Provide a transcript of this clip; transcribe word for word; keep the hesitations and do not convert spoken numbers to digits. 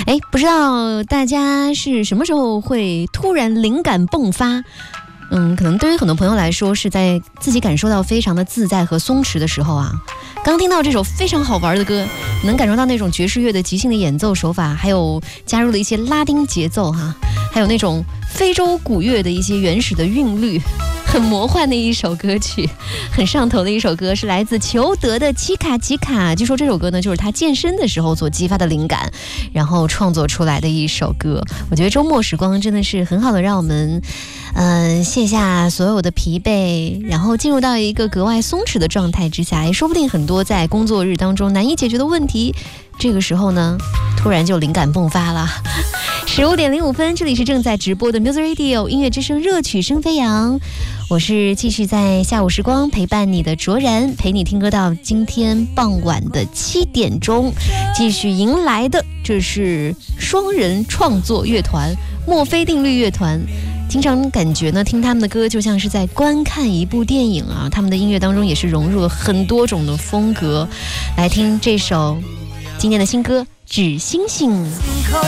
哎，不知道大家是什么时候会突然灵感迸发？嗯，可能对于很多朋友来说，是在自己感受到非常的自在和松弛的时候啊。刚听到这首非常好玩的歌，能感受到那种爵士乐的即兴的演奏手法，还有加入了一些拉丁节奏哈、啊，还有那种非洲古乐的一些原始的韵律。很魔幻的一首歌曲，很上头的一首歌，是来自裘德的《奇卡奇卡》。据说这首歌呢，就是他健身的时候所激发的灵感，然后创作出来的一首歌。我觉得周末时光真的是很好的，让我们，嗯、呃，卸下所有的疲惫，然后进入到一个格外松弛的状态之下。也说不定很多在工作日当中难以解决的问题，这个时候呢，突然就灵感迸发了。十五点零五分，这里是正在直播的 Music Radio 音乐之声，热曲声飞扬。我是继续在下午时光陪伴你的卓然，陪你听歌到今天傍晚的七点钟。继续迎来的这是双人创作乐团墨菲定律乐团。经常感觉呢，听他们的歌就像是在观看一部电影啊。他们的音乐当中也是融入了很多种的风格。来听这首今天的新歌《纸星星》。